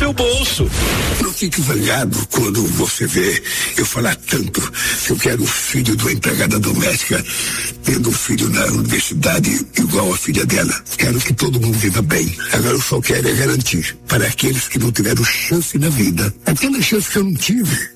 seu bolso. Não fique zangado quando você vê eu falar tanto que eu quero um filho de uma empregada doméstica, tendo um filho na universidade igual a filha dela. Quero que todo mundo viva bem. Agora eu só quero é garantir para aqueles que não tiveram chance na vida, aquela chance que eu não tive.